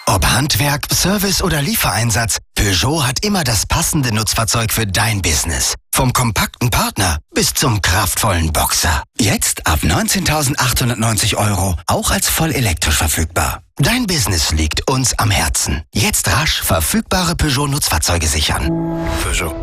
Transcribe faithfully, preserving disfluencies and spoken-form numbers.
Ob Handwerk, Service oder Liefereinsatz, Peugeot hat immer das passende Nutzfahrzeug für dein Business. Vom kompakten Partner bis zum kraftvollen Boxer. Jetzt ab neunzehntausendachthundertneunzig Euro, auch als voll elektrisch verfügbar. Dein Business liegt uns am Herzen. Jetzt rasch verfügbare Peugeot-Nutzfahrzeuge sichern. Peugeot.